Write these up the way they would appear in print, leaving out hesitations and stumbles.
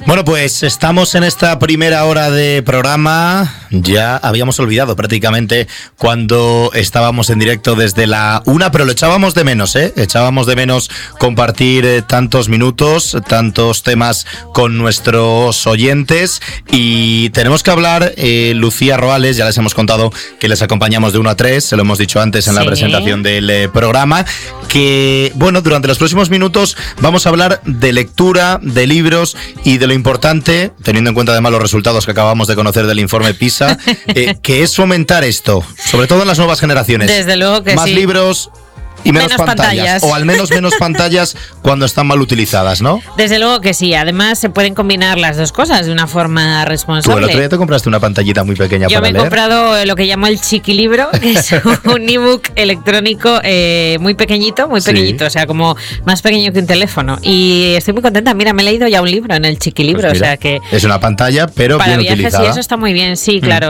Bueno, pues estamos en esta primera hora de programa. Ya habíamos olvidado prácticamente cuando estábamos en directo desde la 1, pero lo echábamos de menos, ¿eh? Echábamos de menos compartir tantos minutos, tantos temas con nuestros oyentes. Y tenemos que hablar, Lucía Roales, ya les hemos contado que les acompañamos de 1 a 3, se lo hemos dicho antes en la presentación del programa, que, bueno, durante los próximos minutos vamos a hablar de lectura, de libros y de lo importante, teniendo en cuenta además los resultados que acabamos de conocer del informe PISA, que es fomentar esto, sobre todo en las nuevas generaciones. Desde luego que más sí. Libros y menos pantallas, o al menos menos pantallas cuando están mal utilizadas, ¿no? Desde luego que sí. Además, se pueden combinar las dos cosas de una forma responsable. Tú el otro día te compraste una pantallita muy pequeña para leer. Yo me he comprado lo que llamo el chiquilibro, que es un ebook electrónico muy pequeñito, o sea, como más pequeño que un teléfono. Y estoy muy contenta. Mira, me he leído ya un libro en el chiquilibro, pues mira, o sea que... es una pantalla, pero para bien viajes, utilizada. Sí, eso está muy bien, sí, claro.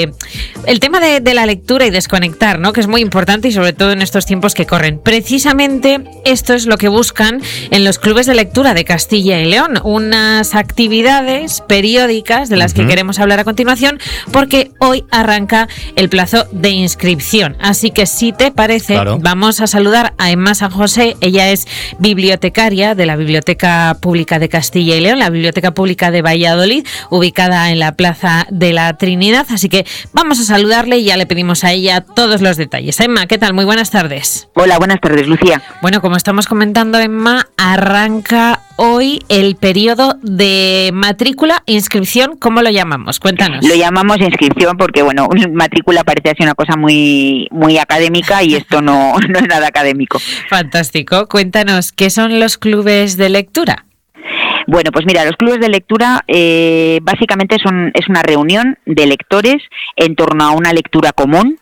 El tema de la lectura y desconectar, ¿no? Que es muy importante y sobre todo en estos tiempos que corren. Precisamente esto es lo que buscan en los clubes de lectura de Castilla y León, unas actividades periódicas de las que queremos hablar a continuación, porque hoy arranca el plazo de inscripción. Así que si te parece, vamos a saludar a Emma San José. Ella es bibliotecaria de la Biblioteca Pública de Castilla y León, la Biblioteca Pública de Valladolid, ubicada en la Plaza de la Trinidad. Así que vamos a saludarle y ya le pedimos a ella todos los detalles. Emma, ¿qué tal? Muy buenas tardes. Hola, buenas tardes, Lucía. Bueno, como estamos comentando, Emma, arranca hoy el periodo de matrícula, inscripción, ¿cómo lo llamamos? Cuéntanos. Lo llamamos inscripción porque, bueno, matrícula parece así una cosa muy, muy académica y esto no es nada académico. Fantástico. Cuéntanos, ¿qué son los clubes de lectura? Bueno, pues mira, los clubes de lectura básicamente es una reunión de lectores en torno a una lectura común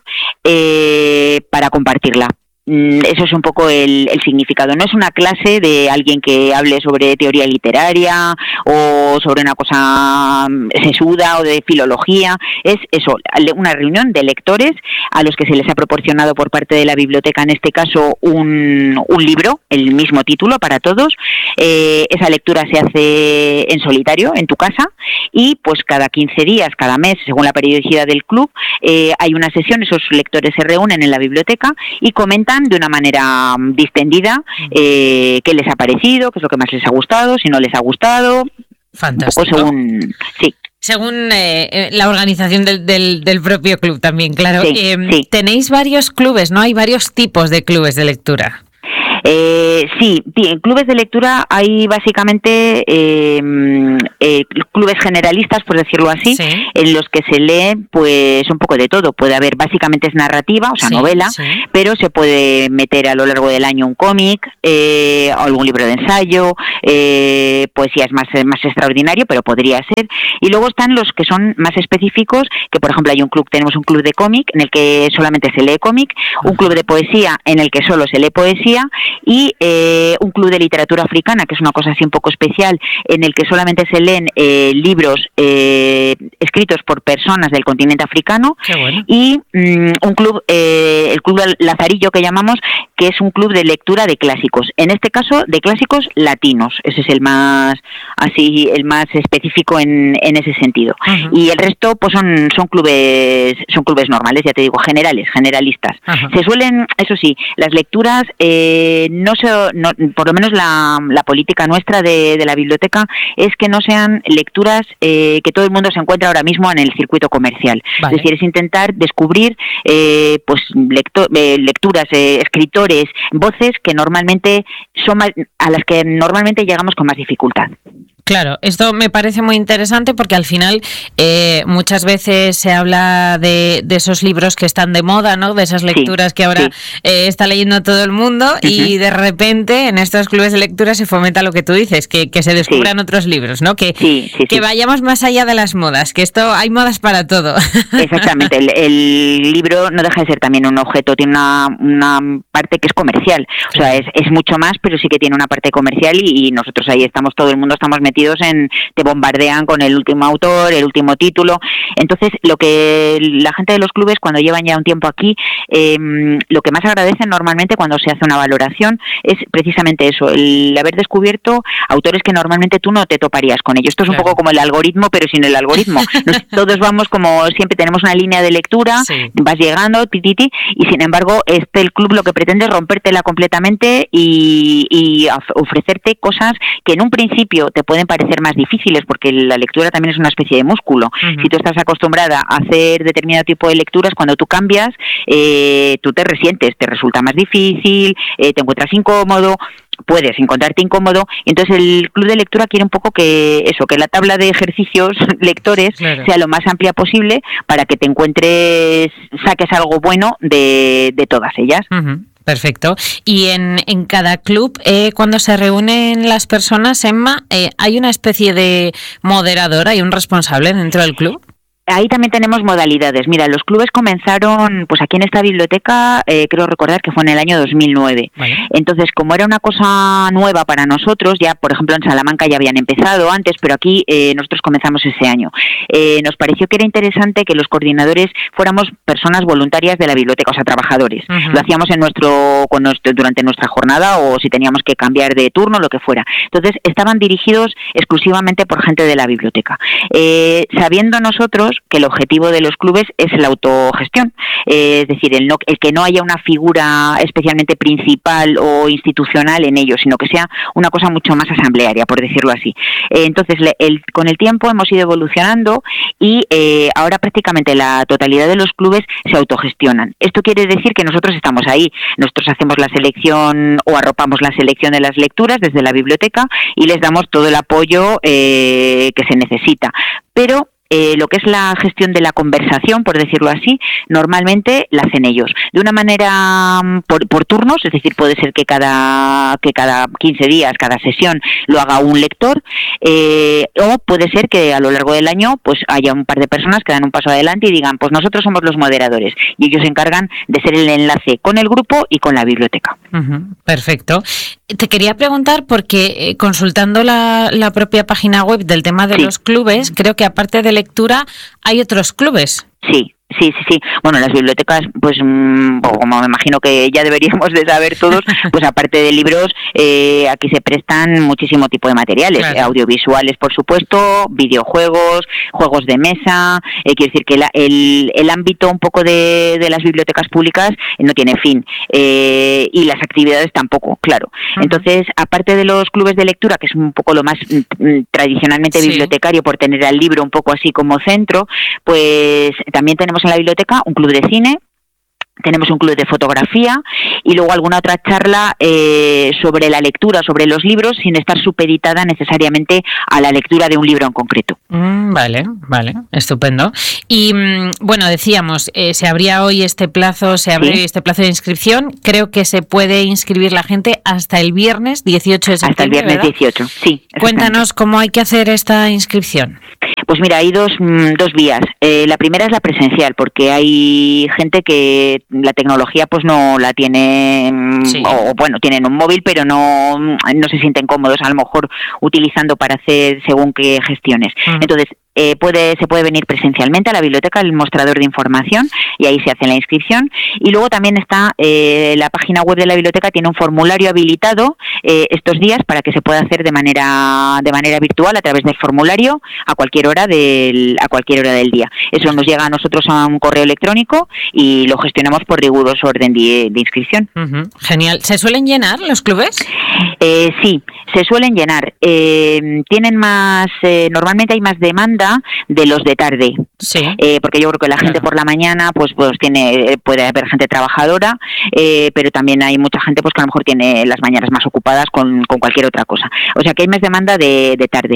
para compartirla. Eso es un poco el significado. No es una clase de alguien que hable sobre teoría literaria o sobre una cosa sesuda o de filología. Es eso, una reunión de lectores a los que se les ha proporcionado por parte de la biblioteca, en este caso, un libro, el mismo título para todos. Esa lectura se hace en solitario, en tu casa, y pues cada 15 días, cada mes, según la periodicidad del club, hay una sesión, esos lectores se reúnen en la biblioteca y comentan de una manera distendida qué les ha parecido, qué es lo que más les ha gustado, si no les ha gustado. Fantástico. Según la organización del propio club también, claro. Sí. Tenéis varios clubes, ¿no? Hay varios tipos de clubes de lectura. Sí, en clubes de lectura hay básicamente clubes generalistas, por decirlo así, en los que se lee pues un poco de todo. Puede haber, básicamente es narrativa, o sea, novela, pero se puede meter a lo largo del año un cómic, algún libro de ensayo, poesía es más extraordinario, pero podría ser. Y luego están los que son más específicos, que por ejemplo tenemos un club de cómic en el que solamente se lee cómic, un club de poesía en el que solo se lee poesía, y un club de literatura africana, que es una cosa así un poco especial, en el que solamente se leen libros escritos por personas del continente africano. Qué bueno. Y un club, el club Lazarillo, que llamamos, que es un club de lectura de clásicos, en este caso de clásicos latinos. Ese es el más específico en ese sentido. Y el resto pues son clubes normales, ya te digo, generalistas. Se suelen, eso sí, las lecturas por lo menos la política nuestra de la biblioteca es que no sean lecturas que todo el mundo se encuentra ahora mismo en el circuito comercial. Vale. Es decir, es intentar descubrir lecturas, escritores, voces que normalmente a las que normalmente llegamos con más dificultad. Claro, esto me parece muy interesante porque al final muchas veces se habla de esos libros que están de moda, ¿no? De esas lecturas que ahora está leyendo todo el mundo y de repente en estos clubes de lectura se fomenta lo que tú dices, que se descubran otros libros, ¿no? Que vayamos más allá de las modas, que esto hay modas para todo. Exactamente, el libro no deja de ser también un objeto, tiene una parte que es comercial, o sea, es mucho más, pero sí que tiene una parte comercial y nosotros ahí todo el mundo estamos metidos metidos te bombardean con el último autor, el último título. Entonces, lo que la gente de los clubes, cuando llevan ya un tiempo aquí, lo que más agradecen normalmente cuando se hace una valoración es precisamente eso, el haber descubierto autores que normalmente tú no te toparías con ellos. Esto es un poco como el algoritmo, pero sin el algoritmo. Todos vamos como siempre, tenemos una línea de lectura, vas llegando, y sin embargo, el club lo que pretende es rompértela completamente y ofrecerte cosas que en un principio te pueden parecer más difíciles, porque la lectura también es una especie de músculo. Si tú estás acostumbrada a hacer determinado tipo de lecturas, cuando tú cambias, tú te resientes, te resulta más difícil, te encuentras incómodo, puedes encontrarte incómodo, y entonces el club de lectura quiere un poco que la tabla de ejercicios lectores sea lo más amplia posible para que te saques algo bueno de todas ellas. Perfecto. Y en cada club, cuando se reúnen las personas, Emma, ¿hay una especie de moderador, hay un responsable dentro del club? Ahí también tenemos modalidades. Mira, los clubes comenzaron, pues aquí en esta biblioteca, creo recordar que fue en el año 2009. Vale. Entonces, como era una cosa nueva para nosotros, ya por ejemplo en Salamanca ya habían empezado antes, pero aquí nosotros comenzamos ese año. Nos pareció que era interesante que los coordinadores fuéramos personas voluntarias de la biblioteca, o sea, trabajadores. Lo hacíamos durante nuestra jornada, o si teníamos que cambiar de turno, lo que fuera. Entonces, estaban dirigidos exclusivamente por gente de la biblioteca. Sabiendo nosotros que el objetivo de los clubes es la autogestión, es decir, el que no haya una figura especialmente principal o institucional en ellos, sino que sea una cosa mucho más asamblearia, por decirlo así. Entonces, con el tiempo hemos ido evolucionando y ahora prácticamente la totalidad de los clubes se autogestionan. Esto quiere decir que nosotros estamos ahí, nosotros hacemos la selección o arropamos la selección de las lecturas desde la biblioteca y les damos todo el apoyo que se necesita, pero lo que es la gestión de la conversación, por decirlo así, normalmente la hacen ellos. De una manera por turnos, es decir, puede ser que cada 15 días, cada sesión, lo haga un lector, o puede ser que a lo largo del año pues haya un par de personas que dan un paso adelante y digan, pues nosotros somos los moderadores, y ellos se encargan de ser el enlace con el grupo y con la biblioteca. Perfecto. Te quería preguntar, porque consultando la propia página web del tema de los clubes, creo que aparte de lectura hay otros clubes. Sí. Bueno, las bibliotecas, pues como me imagino que ya deberíamos de saber todos, pues aparte de libros, aquí se prestan muchísimo tipo de materiales, audiovisuales, por supuesto, videojuegos, juegos de mesa. Quiero decir que el ámbito un poco de las bibliotecas públicas no tiene fin, y las actividades tampoco, claro. Entonces, aparte de los clubes de lectura, que es un poco lo más tradicionalmente bibliotecario, por tener al libro un poco así como centro, pues también tenemos en la biblioteca un club de cine, tenemos un club de fotografía y luego alguna otra charla sobre la lectura, sobre los libros, sin estar supeditada necesariamente a la lectura de un libro en concreto. Vale, estupendo. Y bueno, decíamos, se abría hoy este plazo, este plazo de inscripción. Creo que se puede inscribir la gente hasta el viernes 18 de septiembre. Hasta el viernes, ¿verdad? 18, sí. Cuéntanos cómo hay que hacer esta inscripción. Pues mira, hay dos vías. La primera es la presencial, porque hay gente que la tecnología pues no la tiene, o bueno, tienen un móvil, pero no se sienten cómodos a lo mejor utilizando para hacer según qué gestiones. Entonces, se puede venir presencialmente a la biblioteca, al mostrador de información, y ahí se hace la inscripción. Y luego también está la página web de la biblioteca, tiene un formulario habilitado estos días para que se pueda hacer de manera virtual a través del formulario a cualquier hora del día. Eso nos llega a nosotros a un correo electrónico y lo gestionamos por riguroso orden de inscripción. Genial. ¿Se suelen llenar los clubes? Sí, se suelen llenar. Tienen más, normalmente hay más demanda de los de tarde, porque yo creo que la gente por la mañana pues puede haber gente trabajadora, pero también hay mucha gente pues que a lo mejor tiene las mañanas más ocupadas con cualquier otra cosa, o sea que hay más demanda de tarde,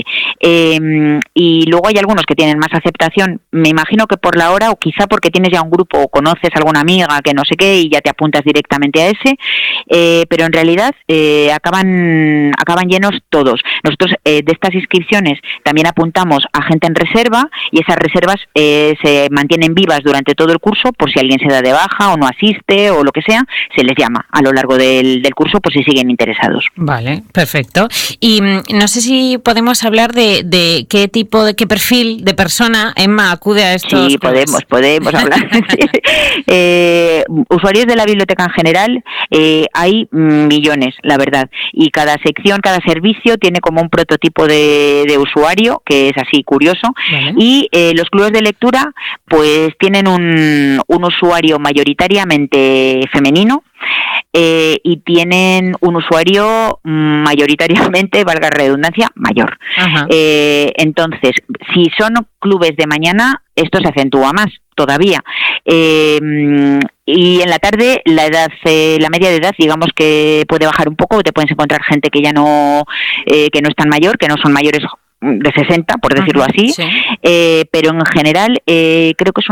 y luego hay algunos que tienen más aceptación, me imagino que por la hora, o quizá porque tienes ya un grupo o conoces a alguna amiga que no sé qué y ya te apuntas directamente a ese, pero en realidad acaban llenos todos. Nosotros de estas inscripciones también apuntamos a gente en en reserva y esas reservas se mantienen vivas durante todo el curso por si alguien se da de baja o no asiste o lo que sea, se les llama a lo largo del curso por si siguen interesados. Vale, perfecto. Y no sé si podemos hablar de qué tipo, de qué perfil de persona, Emma, acude a estos Sí, clubes. podemos hablar. Usuarios de la biblioteca en general hay millones, la verdad, y cada sección, cada servicio tiene como un prototipo de usuario que es así curioso. Vale. Y los clubes de lectura pues tienen un usuario mayoritariamente femenino y tienen un usuario mayoritariamente, valga la redundancia, mayor. Entonces, si son clubes de mañana, esto se acentúa más todavía. Y en la tarde la media de edad, digamos que puede bajar un poco, te puedes encontrar gente que ya no que no es tan mayor, que no son mayores de 60, por decirlo así, sí. Pero en general creo que es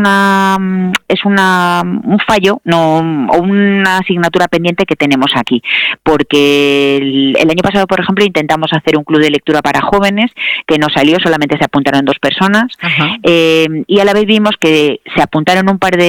un fallo, no, o una asignatura pendiente que tenemos aquí, porque el año pasado, por ejemplo, intentamos hacer un club de lectura para jóvenes, que no salió, solamente se apuntaron 2 personas, y a la vez vimos que se apuntaron un par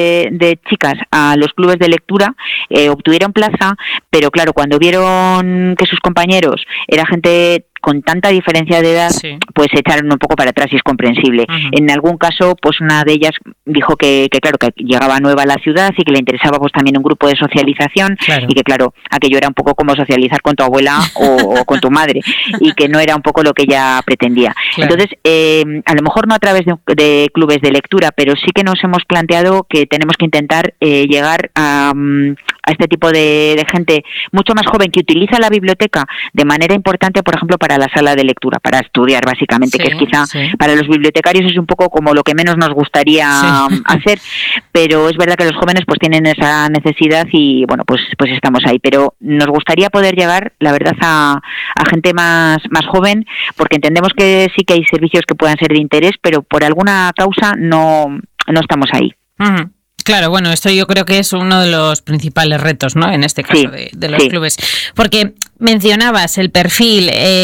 de chicas a los clubes de lectura, obtuvieron plaza, pero claro, cuando vieron que sus compañeros era gente con tanta diferencia de edad, sí, pues se echaron un poco para atrás y es comprensible. En algún caso, pues una de ellas dijo que claro, que llegaba nueva a la ciudad y que le interesaba pues también un grupo de socialización, claro, y que claro, aquello era un poco como socializar con tu abuela o con tu madre y que no era un poco lo que ella pretendía. Claro. Entonces, a lo mejor no a través de clubes de lectura, pero sí que nos hemos planteado que tenemos que intentar llegar a este tipo de gente mucho más joven que utiliza la biblioteca de manera importante, por ejemplo, para la sala de lectura, para estudiar básicamente, sí, que es quizá para los bibliotecarios es un poco como lo que menos nos gustaría hacer, pero es verdad que los jóvenes pues tienen esa necesidad y bueno, pues estamos ahí, pero nos gustaría poder llegar, la verdad, a gente más joven, porque entendemos que sí que hay servicios que puedan ser de interés, pero por alguna causa no estamos ahí. Claro, bueno, esto yo creo que es uno de los principales retos, ¿no? En este caso de los clubes. Porque mencionabas el perfil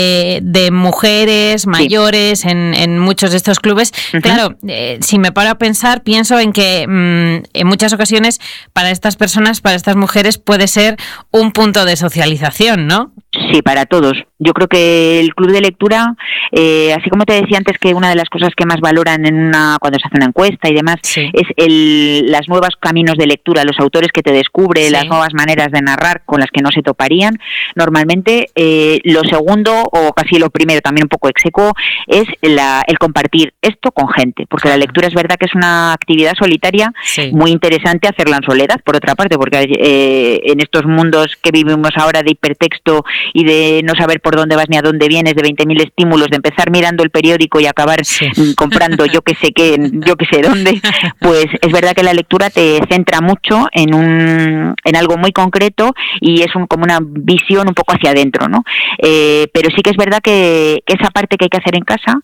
de mujeres mayores en muchos de estos clubes. Claro, si me paro a pensar, pienso en que en muchas ocasiones para estas personas, para estas mujeres, puede ser un punto de socialización, ¿no? Sí, para todos. Yo creo que el club de lectura, así como te decía antes que una de las cosas que más valoran cuando se hace una encuesta y demás, es las nuevos caminos de lectura, los autores que te descubre, las nuevas maneras de narrar con las que no se toparían. Normalmente lo segundo, o casi lo primero, también un poco execuo, es el compartir esto con gente, porque la lectura es verdad que es una actividad solitaria muy interesante hacerla en soledad, por otra parte, porque en estos mundos que vivimos ahora de hipertexto y de no saber por dónde vas ni a dónde vienes, de 20.000 estímulos, de empezar mirando el periódico y acabar comprando yo que sé qué, yo que sé dónde, pues es verdad que la lectura te centra mucho en algo muy concreto y es como una visión un poco hacia adentro, ¿no? Pero sí que es verdad que esa parte que hay que hacer en casa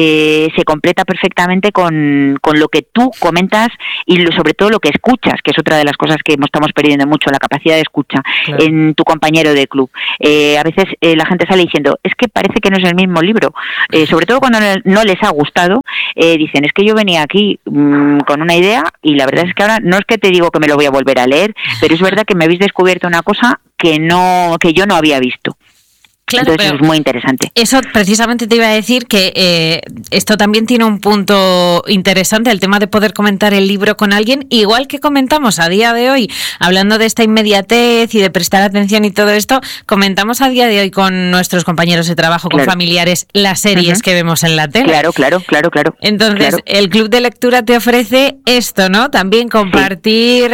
se completa perfectamente con lo que tú comentas y sobre todo lo que escuchas, que es otra de las cosas que estamos perdiendo mucho, la capacidad de escucha en tu compañero de club. A veces la gente sale diciendo, es que parece que no es el mismo libro, sobre todo cuando no les ha gustado, dicen, es que yo venía aquí con una idea y la verdad es que ahora no es que te digo que me lo voy a volver a leer, pero es verdad que me habéis descubierto una cosa que yo no había visto. Claro, entonces es muy interesante. Eso precisamente te iba a decir que esto también tiene un punto interesante, el tema de poder comentar el libro con alguien, igual que comentamos a día de hoy, hablando de esta inmediatez y de prestar atención y todo esto, comentamos a día de hoy con nuestros compañeros de trabajo, con familiares, las series que vemos en la tele. Claro. Entonces, el club de lectura te ofrece esto, ¿no? También compartir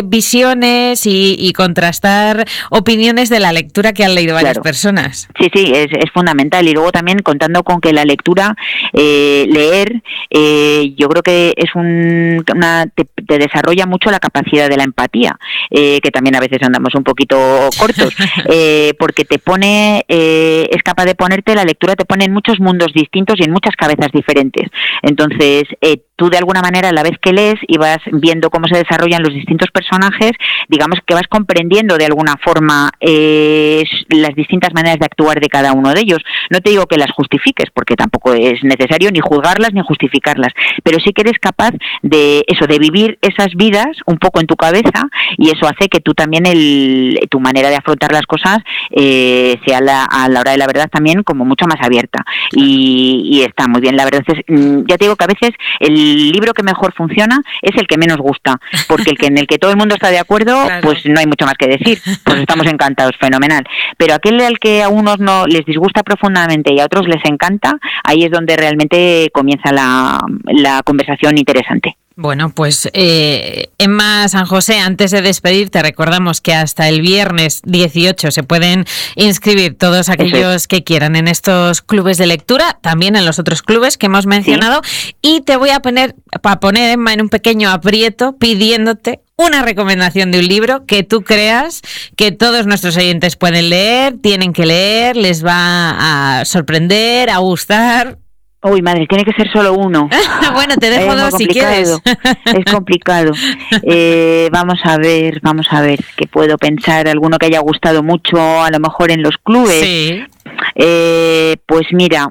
visiones y contrastar opiniones de la lectura que han leído varias personas. Sí, es fundamental. Y luego también contando con que la lectura, leer, yo creo que es te desarrolla mucho la capacidad de la empatía, que también a veces andamos un poquito cortos, porque te pone, es capaz de ponerte, la lectura te pone en muchos mundos distintos y en muchas cabezas diferentes. Entonces, tú de alguna manera, a la vez que lees y vas viendo cómo se desarrollan los distintos personajes, digamos que vas comprendiendo de alguna forma las distintas maneras de actuar de cada uno de ellos. No te digo que las justifiques, porque tampoco es necesario ni juzgarlas ni justificarlas, pero sí que eres capaz de eso, de vivir esas vidas un poco en tu cabeza, y eso hace que tú también tu manera de afrontar las cosas sea a la hora de la verdad también como mucho más abierta, y está muy bien. La verdad es, ya te digo que a veces el libro que mejor funciona es el que menos gusta, porque en el que todo el mundo está de acuerdo, claro, pues no hay mucho más que decir, pues estamos encantados, fenomenal. Pero aquel al que a unos no les disgusta profundamente y a otros les encanta, ahí es donde realmente comienza la conversación interesante. Bueno, pues Emma San José, antes de despedirte, recordamos que hasta el viernes 18 se pueden inscribir todos aquellos que quieran en estos clubes de lectura, también en los otros clubes que hemos mencionado, sí. Y te voy a poner, Emma, en un pequeño aprieto pidiéndote una recomendación de un libro que tú creas que todos nuestros oyentes pueden leer, tienen que leer, les va a sorprender, a gustar. Uy, madre, tiene que ser solo uno. Bueno, te dejo dos si quieres. Es complicado. Vamos a ver, qué puedo pensar. Alguno que haya gustado mucho, a lo mejor en los clubes. Sí. Pues mira,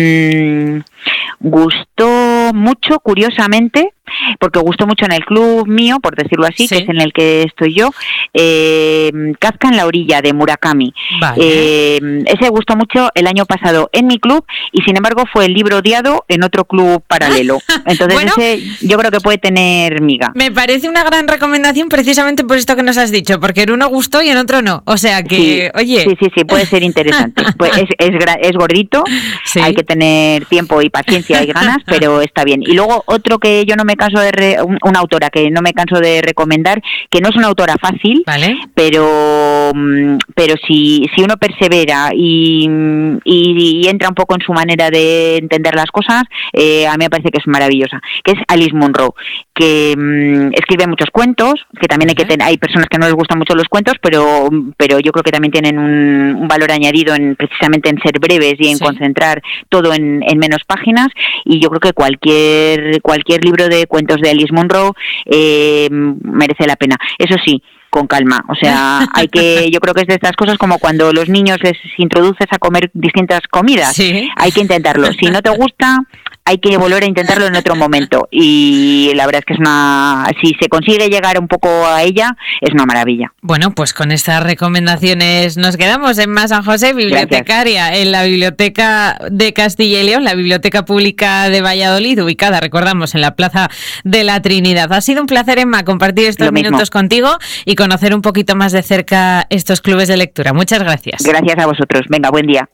gustó mucho, curiosamente, porque gustó mucho en el club mío, por decirlo así, sí, que es en el que estoy yo, Kafka en la orilla, de Murakami. Vale. Ese gustó mucho el año pasado en mi club, y sin embargo fue el libro odiado en otro club paralelo. Entonces bueno, ese yo creo que puede tener miga. Me parece una gran recomendación precisamente por esto que nos has dicho, porque en uno gustó y en otro no. O sea que, sí, oye... Sí, puede ser interesante. Pues es gordito, sí, hay que tener tiempo y paciencia y ganas, pero está bien. Y luego otro que yo no me canso de una autora que no me canso de recomendar, que no es una autora fácil, ¿vale? pero si uno persevera y entra un poco en su manera de entender las cosas, a mí me parece que es maravillosa, que es Alice Munro, que escribe muchos cuentos, que también hay personas que no les gustan mucho los cuentos, pero yo creo que también tienen un valor añadido precisamente en ser breves y en concentrar todo en menos páginas, y yo creo que cualquier libro de cuentos de Alice Munro merece la pena. Eso sí, con calma, o sea, yo creo que es de estas cosas como cuando los niños les introduces a comer distintas comidas, sí, hay que intentarlo. Si no te gusta, hay que volver a intentarlo en otro momento, y la verdad es que si se consigue llegar un poco a ella, es una maravilla. Bueno, pues con estas recomendaciones nos quedamos. Emma San José, bibliotecaria Gracias. En la Biblioteca de Castilla y León, la Biblioteca Pública de Valladolid, ubicada, recordamos, en la Plaza de la Trinidad. Ha sido un placer, Emma, compartir estos minutos contigo y conocer un poquito más de cerca estos clubes de lectura. Muchas gracias. Gracias a vosotros. Venga, buen día.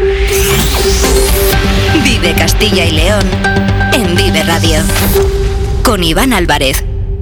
Vive Castilla y León en Vive Radio con Iván Álvarez.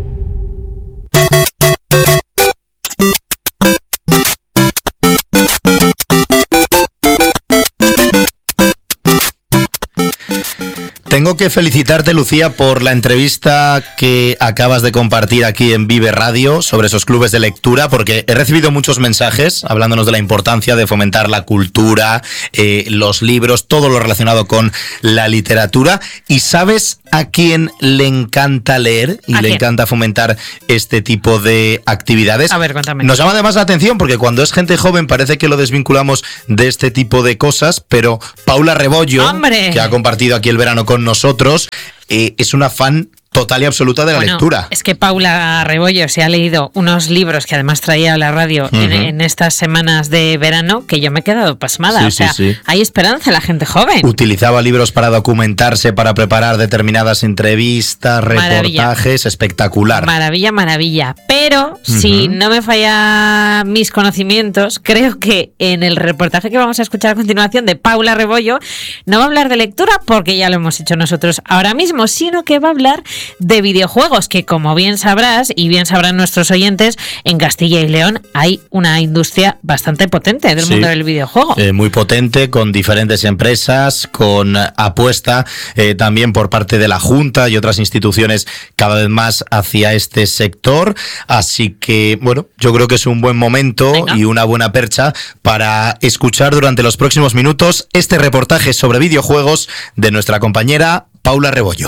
Tengo que felicitarte, Lucía, por la entrevista que acabas de compartir aquí en Vive Radio sobre esos clubes de lectura, porque he recibido muchos mensajes hablándonos de la importancia de fomentar la cultura, los libros, todo lo relacionado con la literatura. ¿Y sabes a quién le encanta leer y le encanta fomentar este tipo de actividades? A ver, cuéntame. Nos llama además la atención porque cuando es gente joven parece que lo desvinculamos de este tipo de cosas, pero Paula Rebollo, ¡hombre!, que ha compartido aquí el verano con nosotros, es una fan total y absoluta de la lectura. Es que Paula Rebollo se ha leído unos libros que además traía a la radio en estas semanas de verano, que yo me he quedado pasmada. Sí. Hay esperanza en la gente joven. Utilizaba libros para documentarse, para preparar determinadas entrevistas, reportajes, espectacular. Maravilla. Pero, si no me falla mis conocimientos, creo que en el reportaje que vamos a escuchar a continuación de Paula Rebollo no va a hablar de lectura, porque ya lo hemos hecho nosotros ahora mismo, sino que va a hablar de videojuegos, que como bien sabrás y bien sabrán nuestros oyentes, en Castilla y León hay una industria bastante potente del mundo del videojuego. Muy potente, con diferentes empresas, con apuesta también por parte de la Junta y otras instituciones cada vez más hacia este sector. Así que, bueno, yo creo que es un buen momento y una buena percha para escuchar durante los próximos minutos este reportaje sobre videojuegos de nuestra compañera Paula Rebollo.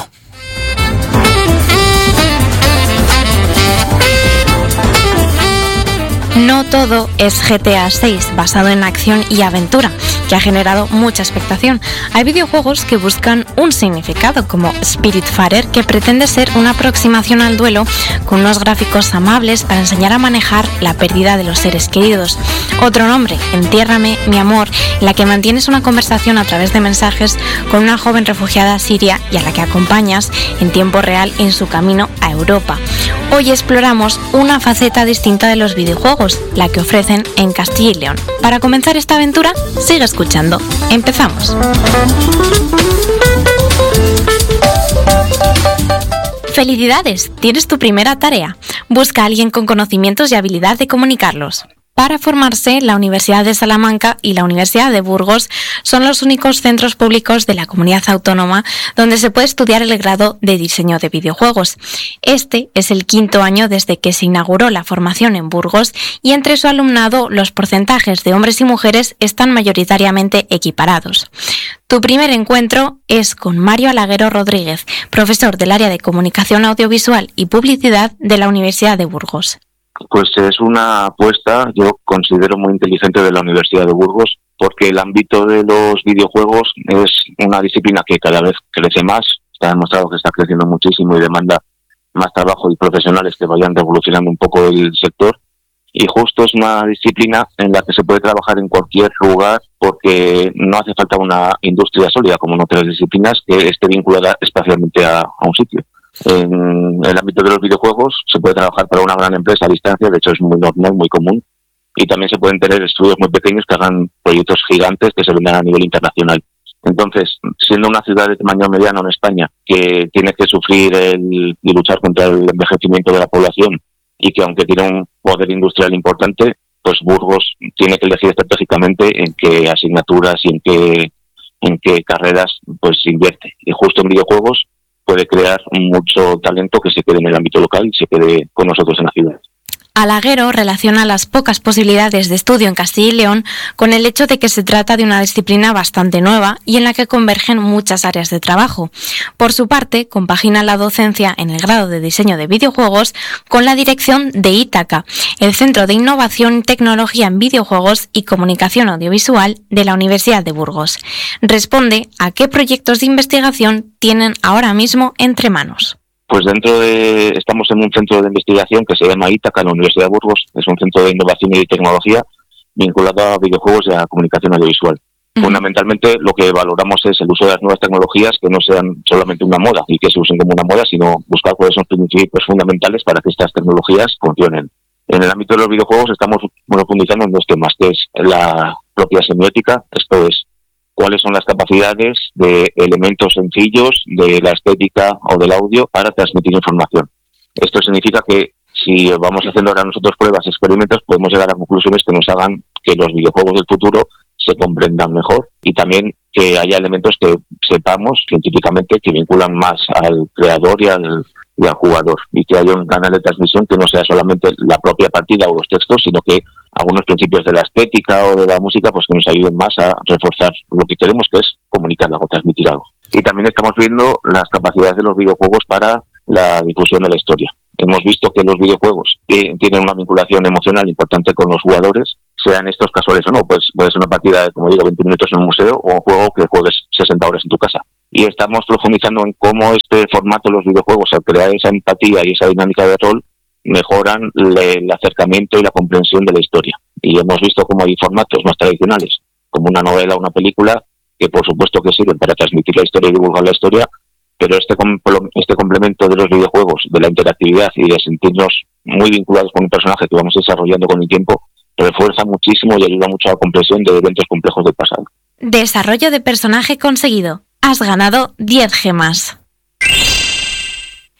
No todo es GTA 6, basado en acción y aventura, que ha generado mucha expectación. Hay videojuegos que buscan un significado, como Spiritfarer, que pretende ser una aproximación al duelo con unos gráficos amables para enseñar a manejar la pérdida de los seres queridos. Otro nombre, Entiérrame, mi amor, en la que mantienes una conversación a través de mensajes con una joven refugiada siria y a la que acompañas en tiempo real en su camino a Europa. Hoy exploramos una faceta distinta de los videojuegos, la que ofrecen en Castilla y León. Para comenzar esta aventura, sigue escuchando. Empezamos. ¡Felicidades! Tienes tu primera tarea. Busca a alguien con conocimientos y habilidad de comunicarlos. Para formarse, la Universidad de Salamanca y la Universidad de Burgos son los únicos centros públicos de la comunidad autónoma donde se puede estudiar el grado de diseño de videojuegos. Este es el 5º año desde que se inauguró la formación en Burgos y entre su alumnado los porcentajes de hombres y mujeres están mayoritariamente equiparados. Tu primer encuentro es con Mario Alaguero Rodríguez, profesor del área de Comunicación Audiovisual y Publicidad de la Universidad de Burgos. Pues es una apuesta, yo considero, muy inteligente de la Universidad de Burgos, porque el ámbito de los videojuegos es una disciplina que cada vez crece más, está demostrado que está creciendo muchísimo y demanda más trabajo y profesionales que vayan revolucionando un poco el sector, y justo es una disciplina en la que se puede trabajar en cualquier lugar porque no hace falta una industria sólida como en otras disciplinas que esté vinculada especialmente a un sitio. En el ámbito de los videojuegos se puede trabajar para una gran empresa a distancia, de hecho es muy normal, muy común, y también se pueden tener estudios muy pequeños que hagan proyectos gigantes que se vendan a nivel internacional. Entonces, siendo una ciudad de tamaño mediano en España que tiene que sufrir y luchar contra el envejecimiento de la población y que aunque tiene un poder industrial importante, pues Burgos tiene que elegir estratégicamente en qué asignaturas y en qué carreras pues invierte. Y justo en videojuegos puede crear mucho talento que se quede en el ámbito local y se quede con nosotros en la ciudad. Alaguero relaciona las pocas posibilidades de estudio en Castilla y León con el hecho de que se trata de una disciplina bastante nueva y en la que convergen muchas áreas de trabajo. Por su parte, compagina la docencia en el grado de diseño de videojuegos con la dirección de Ítaca, el Centro de Innovación y Tecnología en Videojuegos y Comunicación Audiovisual de la Universidad de Burgos. Responde a qué proyectos de investigación tienen ahora mismo entre manos. Pues estamos en un centro de investigación que se llama Ítaca en la Universidad de Burgos. Es un centro de innovación y tecnología vinculado a videojuegos y a comunicación audiovisual. Fundamentalmente lo que valoramos es el uso de las nuevas tecnologías que no sean solamente una moda y que se usen como una moda, sino buscar cuáles son los principios fundamentales para que estas tecnologías funcionen. En el ámbito de los videojuegos estamos profundizando en dos temas, que es la propia semiótica, esto es, cuáles son las capacidades de elementos sencillos de la estética o del audio para transmitir información. Esto significa que si vamos haciendo ahora nosotros pruebas, experimentos, podemos llegar a conclusiones que nos hagan que los videojuegos del futuro se comprendan mejor y también que haya elementos que sepamos científicamente que vinculan más al creador y al jugador, y que haya un canal de transmisión que no sea solamente la propia partida o los textos, sino que algunos principios de la estética o de la música pues que nos ayuden más a reforzar lo que queremos, que es comunicar algo, transmitir algo. Y también estamos viendo las capacidades de los videojuegos para la difusión de la historia. Hemos visto que los videojuegos tienen una vinculación emocional importante con los jugadores, sean estos casuales o no, pues puede ser una partida de, como digo, 20 minutos en un museo o un juego que juegues 60 horas en tu casa. Y estamos profundizando en cómo este formato de los videojuegos, al crear esa empatía y esa dinámica de rol, mejoran el acercamiento y la comprensión de la historia. Y hemos visto cómo hay formatos más tradicionales, como una novela o una película, que por supuesto que sirven para transmitir la historia y divulgar la historia, pero este complemento de los videojuegos, de la interactividad y de sentirnos muy vinculados con un personaje que vamos desarrollando con el tiempo, refuerza muchísimo y ayuda mucho a la comprensión de eventos complejos del pasado. Desarrollo de personaje conseguido. Has ganado 10 gemas.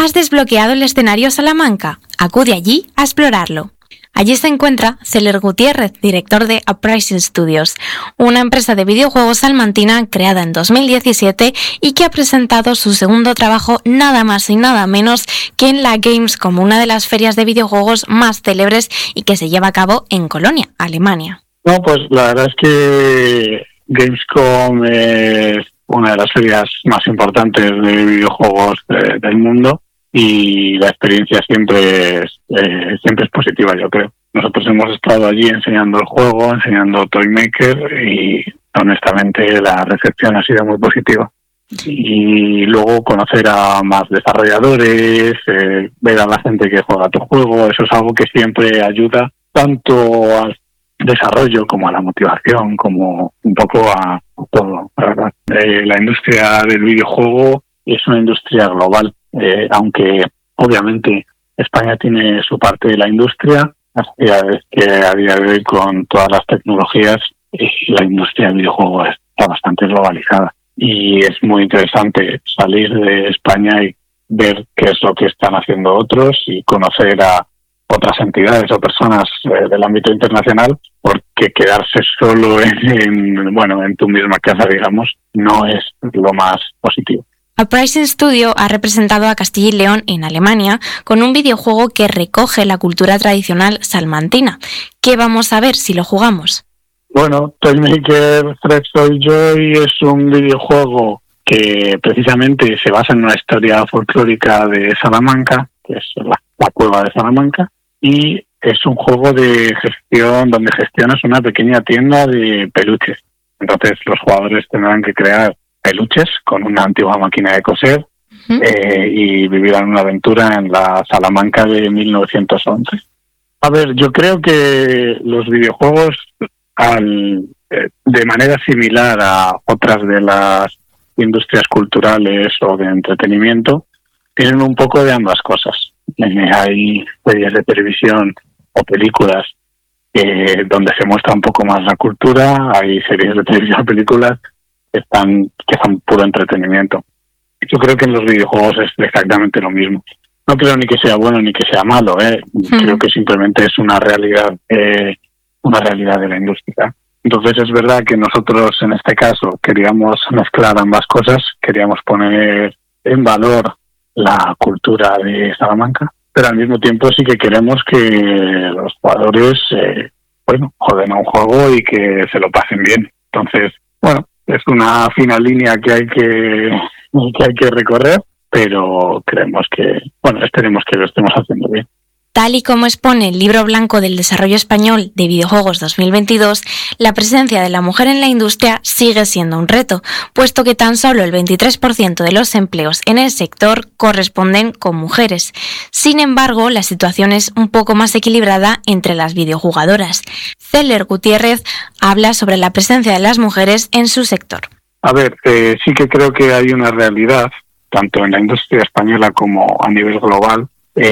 ¿Has desbloqueado el escenario Salamanca? Acude allí a explorarlo. Allí se encuentra Celer Gutiérrez, director de Uprising Studios, una empresa de videojuegos salmantina creada en 2017 y que ha presentado su segundo trabajo nada más y nada menos que en la Gamescom, una de las ferias de videojuegos más célebres y que se lleva a cabo en Colonia, Alemania. No, pues la verdad es que Gamescom es una de las ferias más importantes de videojuegos del mundo. Y la experiencia siempre es positiva, yo creo. Nosotros hemos estado allí enseñando el juego, enseñando Toy Maker y honestamente la recepción ha sido muy positiva. Y luego conocer a más desarrolladores, ver a la gente que juega tu juego, eso es algo que siempre ayuda tanto al desarrollo como a la motivación, como un poco a todo, ¿verdad? La industria del videojuego es una industria global. Aunque obviamente España tiene su parte de la industria, la realidad es que a día de hoy con todas las tecnologías la industria del videojuego está bastante globalizada y es muy interesante salir de España y ver qué es lo que están haciendo otros y conocer a otras entidades o personas del ámbito internacional, porque quedarse solo en tu misma casa, digamos, no es lo más positivo. Uprising Studio ha representado a Castilla y León en Alemania con un videojuego que recoge la cultura tradicional salmantina. ¿Qué vamos a ver si lo jugamos? Bueno, Toy Maker Fresh Toy Joy es un videojuego que precisamente se basa en una historia folclórica de Salamanca, que es la cueva de Salamanca, y es un juego de gestión donde gestionas una pequeña tienda de peluches. Entonces los jugadores tendrán que crear peluches con una antigua máquina de coser y vivirán una aventura en la Salamanca de 1911. A ver, yo creo que los videojuegos, de manera similar a otras de las industrias culturales o de entretenimiento, tienen un poco de ambas cosas. Hay series de televisión o películas donde se muestra un poco más la cultura, hay series de televisión o películas que son puro entretenimiento. Yo creo que en los videojuegos es exactamente lo mismo. No creo ni que sea bueno ni que sea malo, Creo que simplemente es una realidad de la industria. Entonces es verdad que nosotros en este caso queríamos mezclar ambas cosas, queríamos poner en valor la cultura de Salamanca, pero al mismo tiempo sí que queremos que los jugadores jueguen a un juego y que se lo pasen bien. Entonces, es una fina línea que hay que recorrer, pero esperemos que lo estemos haciendo bien. Tal y como expone el Libro Blanco del Desarrollo Español de Videojuegos 2022, la presencia de la mujer en la industria sigue siendo un reto, puesto que tan solo el 23% de los empleos en el sector corresponden con mujeres. Sin embargo, la situación es un poco más equilibrada entre las videojugadoras. Celer Gutiérrez habla sobre la presencia de las mujeres en su sector. A ver, sí que creo que hay una realidad, tanto en la industria española como a nivel global,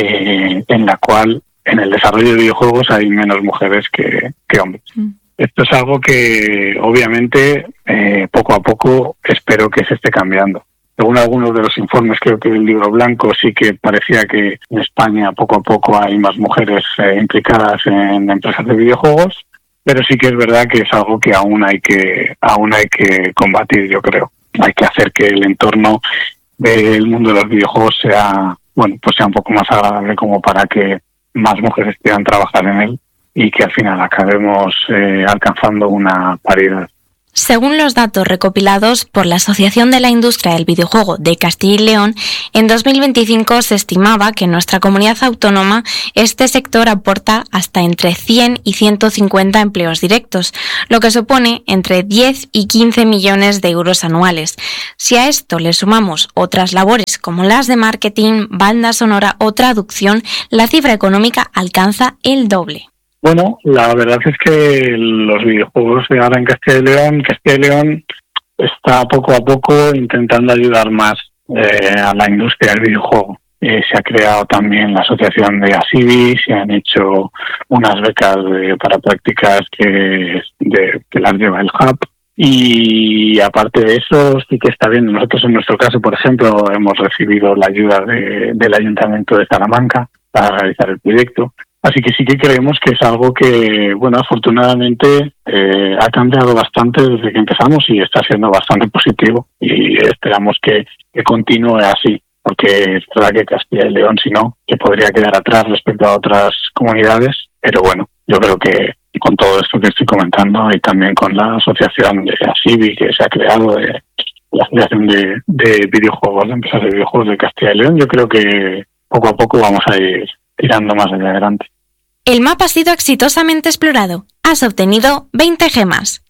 en la cual en el desarrollo de videojuegos hay menos mujeres que hombres. Esto es algo que obviamente poco a poco espero que se esté cambiando. Según algunos de los informes, creo que el Libro Blanco sí que parecía que en España poco a poco hay más mujeres implicadas en empresas de videojuegos, pero sí que es verdad que es algo que aún hay que combatir, yo creo. Hay que hacer que el entorno del mundo de los videojuegos sea un poco más agradable como para que más mujeres quieran trabajar en él y que al final acabemos alcanzando una paridad. Según los datos recopilados por la Asociación de la Industria del Videojuego de Castilla y León, en 2025 se estimaba que en nuestra comunidad autónoma este sector aporta hasta entre 100 y 150 empleos directos, lo que supone entre 10 y 15 millones de euros anuales. Si a esto le sumamos otras labores como las de marketing, banda sonora o traducción, la cifra económica alcanza el doble. Bueno, la verdad es que los videojuegos de ahora en Castilla y León está poco a poco intentando ayudar más a la industria del videojuego. Se ha creado también la asociación de ASIBI, se han hecho unas becas para prácticas que las lleva el Hub Y aparte de eso, sí que está bien. Nosotros, en nuestro caso, por ejemplo, hemos recibido la ayuda del Ayuntamiento de Salamanca para realizar el proyecto. Así que sí que creemos que es algo que, bueno, afortunadamente ha cambiado bastante desde que empezamos y está siendo bastante positivo, y esperamos que continúe así, porque es verdad que Castilla y León, si no, que podría quedar atrás respecto a otras comunidades, pero bueno, yo creo que con todo esto que estoy comentando y también con la asociación de ASIVI que se ha creado, de la Asociación de Videojuegos, de Empresas de Videojuegos de Castilla y León, yo creo que poco a poco vamos a ir tirando más hacia adelante. El mapa ha sido exitosamente explorado. Has obtenido 20 gemas.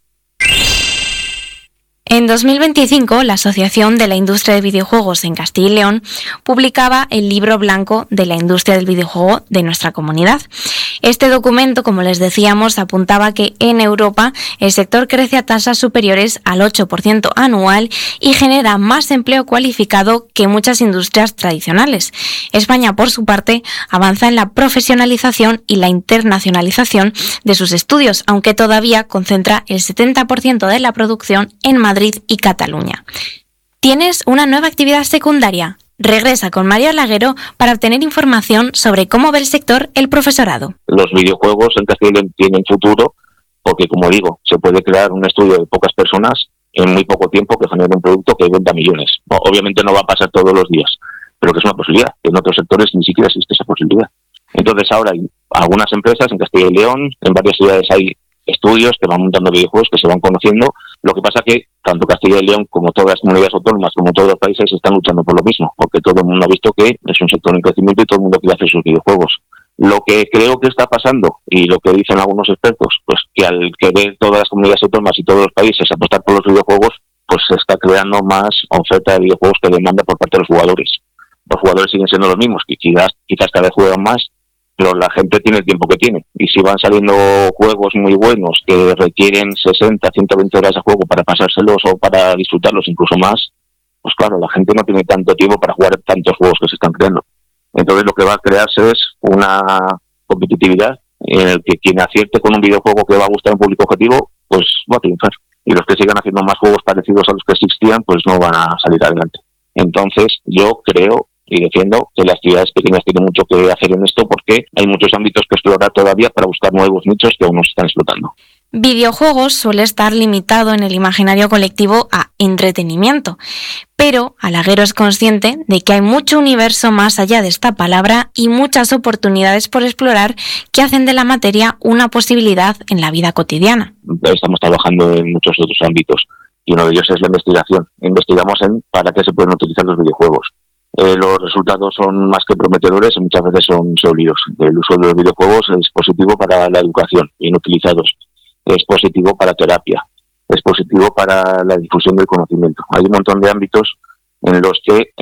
En 2025, la Asociación de la Industria de Videojuegos en Castilla y León publicaba el Libro Blanco de la Industria del Videojuego de nuestra comunidad. Este documento, como les decíamos, apuntaba que en Europa el sector crece a tasas superiores al 8% anual y genera más empleo cualificado que muchas industrias tradicionales. España, por su parte, avanza en la profesionalización y la internacionalización de sus estudios, aunque todavía concentra el 70% de la producción en Madrid y Cataluña. ¿Tienes una nueva actividad secundaria? Regresa con Mario Laguero para obtener información sobre cómo ve el sector el profesorado. Los videojuegos en Castilla y León tienen futuro porque, como digo, se puede crear un estudio de pocas personas en muy poco tiempo que genere un producto que venda millones. Obviamente no va a pasar todos los días, pero que es una posibilidad. En otros sectores ni siquiera existe esa posibilidad. Entonces ahora hay algunas empresas en Castilla y León, en varias ciudades hay estudios que van montando videojuegos, que se van conociendo. Lo que pasa que tanto Castilla y León como todas las comunidades autónomas, como todos los países, están luchando por lo mismo, porque todo el mundo ha visto que es un sector en crecimiento y todo el mundo quiere hacer sus videojuegos. Lo que creo que está pasando, y lo que dicen algunos expertos, pues que al querer todas las comunidades autónomas y todos los países apostar por los videojuegos, pues se está creando más oferta de videojuegos que demanda por parte de los jugadores. Los jugadores siguen siendo los mismos, que quizás cada vez juegan más, pero la gente tiene el tiempo que tiene. Y si van saliendo juegos muy buenos que requieren 60, 120 horas de juego para pasárselos o para disfrutarlos incluso más, pues claro, la gente no tiene tanto tiempo para jugar tantos juegos que se están creando. Entonces lo que va a crearse es una competitividad en el que quien acierte con un videojuego que va a gustar a un público objetivo, pues va a triunfar. Y los que sigan haciendo más juegos parecidos a los que existían, pues no van a salir adelante. Entonces yo creo y defiendo que las ciudades pequeñas tienen mucho que hacer en esto, porque hay muchos ámbitos que explorar todavía para buscar nuevos nichos que aún no se están explotando. Videojuegos suele estar limitado en el imaginario colectivo a entretenimiento, pero Alaguero es consciente de que hay mucho universo más allá de esta palabra y muchas oportunidades por explorar que hacen de la materia una posibilidad en la vida cotidiana. Estamos trabajando en muchos otros ámbitos y uno de ellos es la investigación. Investigamos en para qué se pueden utilizar los videojuegos. Los resultados son más que prometedores y muchas veces son sólidos. El uso de los videojuegos es positivo para la educación, bien utilizados. Es positivo para terapia. Es positivo para la difusión del conocimiento. Hay un montón de ámbitos en los que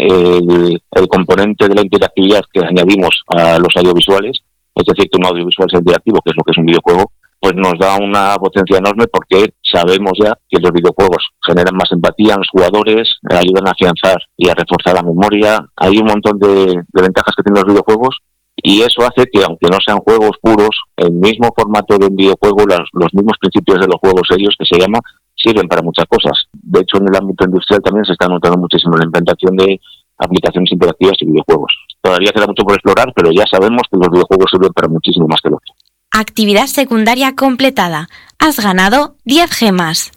el componente de la interactividad que añadimos a los audiovisuales, es decir, que un audiovisual sea interactivo, que es lo que es un videojuego, pues nos da una potencia enorme porque sabemos ya que los videojuegos generan más empatía en los jugadores, ayudan a afianzar y a reforzar la memoria. Hay un montón de ventajas que tienen los videojuegos y eso hace que, aunque no sean juegos puros, el mismo formato de un videojuego, los mismos principios de los juegos serios que se llama, sirven para muchas cosas. De hecho, en el ámbito industrial también se está notando muchísimo la implantación de aplicaciones interactivas y videojuegos. Todavía queda mucho por explorar, pero ya sabemos que los videojuegos sirven para muchísimo más que lo otro. Actividad secundaria completada. Has ganado 10 gemas.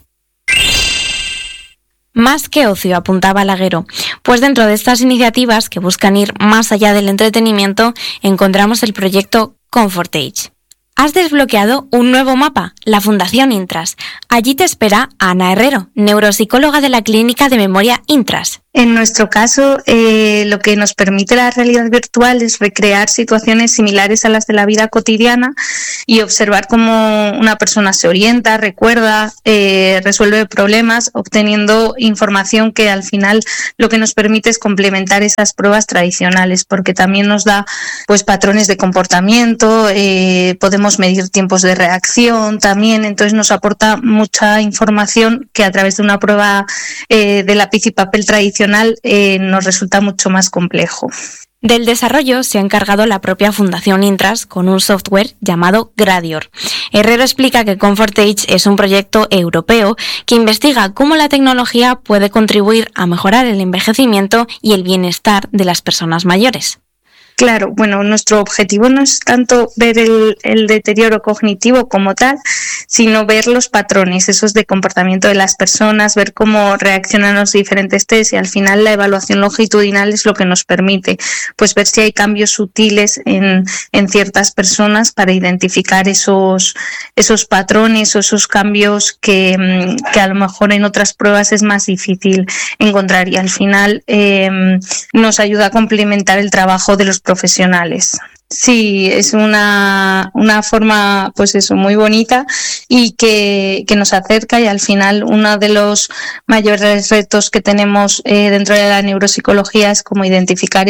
Más que ocio, apuntaba Alaguero, pues dentro de estas iniciativas que buscan ir más allá del entretenimiento, encontramos el proyecto Comfort Age. Has desbloqueado un nuevo mapa, la Fundación Intras. Allí te espera Ana Herrero, neuropsicóloga de la Clínica de Memoria Intras. En nuestro caso, lo que nos permite la realidad virtual es recrear situaciones similares a las de la vida cotidiana y observar cómo una persona se orienta, recuerda, resuelve problemas, obteniendo información que al final lo que nos permite es complementar esas pruebas tradicionales, porque también nos da pues patrones de comportamiento, podemos medir tiempos de reacción también, entonces nos aporta mucha información que a través de una prueba de lápiz y papel tradicional nos resulta mucho más complejo. Del desarrollo se ha encargado la propia Fundación Intras con un software llamado Gradior. Herrero explica que Comfort Age es un proyecto europeo que investiga cómo la tecnología puede contribuir a mejorar el envejecimiento y el bienestar de las personas mayores. Claro, bueno, nuestro objetivo no es tanto ver el deterioro cognitivo como tal, sino ver los patrones, esos de comportamiento de las personas, ver cómo reaccionan los diferentes test, y al final la evaluación longitudinal es lo que nos permite pues ver si hay cambios sutiles en ciertas personas para identificar esos patrones o esos cambios que a lo mejor en otras pruebas es más difícil encontrar, y al final nos ayuda a complementar el trabajo de los profesionales. Sí, es una forma, pues eso, muy bonita y que nos acerca, y al final uno de los mayores retos que tenemos dentro de la neuropsicología es como identificar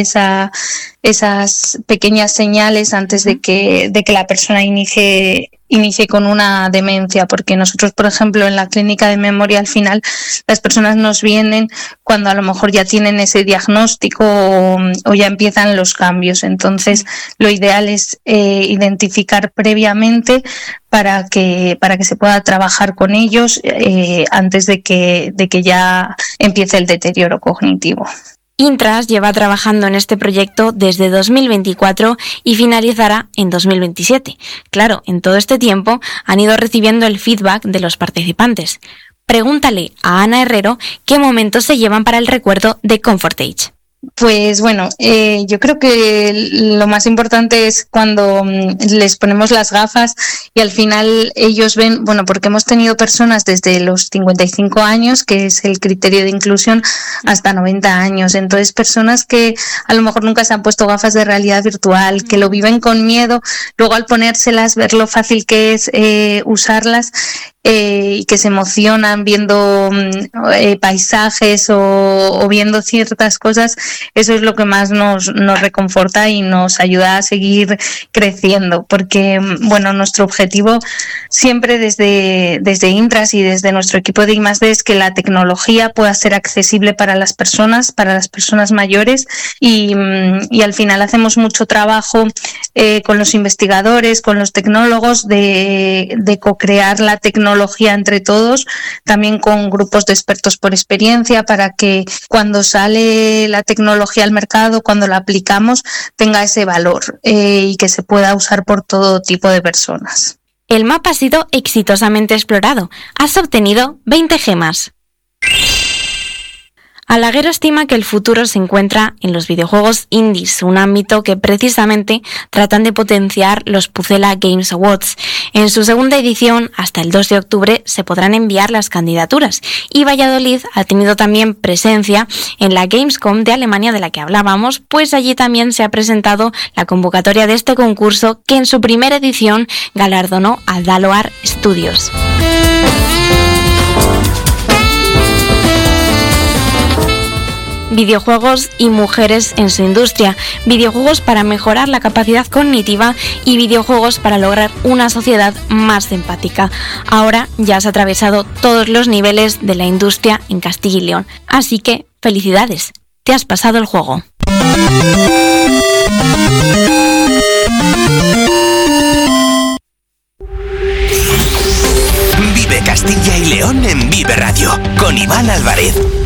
esas pequeñas señales antes de que la persona inicie con una demencia, porque nosotros, por ejemplo, en la clínica de memoria, al final las personas nos vienen cuando a lo mejor ya tienen ese diagnóstico o ya empiezan los cambios. Entonces, lo ideal es identificar previamente para que se pueda trabajar con ellos antes de que ya empiece el deterioro cognitivo. Intras lleva trabajando en este proyecto desde 2024 y finalizará en 2027. Claro, en todo este tiempo han ido recibiendo el feedback de los participantes. Pregúntale a Ana Herrero qué momentos se llevan para el recuerdo de Comfort Age. Pues bueno, yo creo que lo más importante es cuando les ponemos las gafas y al final ellos ven, bueno, porque hemos tenido personas desde los 55 años, que es el criterio de inclusión, hasta 90 años. Entonces, personas que a lo mejor nunca se han puesto gafas de realidad virtual, que lo viven con miedo, luego al ponérselas, ver lo fácil que es usarlas, y que se emocionan viendo paisajes o viendo ciertas cosas. Eso es lo que más nos reconforta y nos ayuda a seguir creciendo, porque bueno, nuestro objetivo siempre desde Intras y desde nuestro equipo de I+D es que la tecnología pueda ser accesible para las personas mayores, y al final hacemos mucho trabajo con los investigadores, con los tecnólogos de co-crear la tecnología entre todos, también con grupos de expertos por experiencia, para que cuando sale la tecnología al mercado, cuando la aplicamos, tenga ese valor y que se pueda usar por todo tipo de personas. El mapa ha sido exitosamente explorado. Has obtenido 20 gemas. Alaguero estima que el futuro se encuentra en los videojuegos indies, un ámbito que precisamente tratan de potenciar los Pucela Games Awards. En su segunda edición, hasta el 2 de octubre, se podrán enviar las candidaturas, y Valladolid ha tenido también presencia en la Gamescom de Alemania de la que hablábamos, pues allí también se ha presentado la convocatoria de este concurso, que en su primera edición galardonó a Daloar Studios. Videojuegos y mujeres en su industria, videojuegos para mejorar la capacidad cognitiva y videojuegos para lograr una sociedad más empática. Ahora ya has atravesado todos los niveles de la industria en Castilla y León, así que felicidades, te has pasado el juego. Vive Castilla y León en Vive Radio con Iván Álvarez.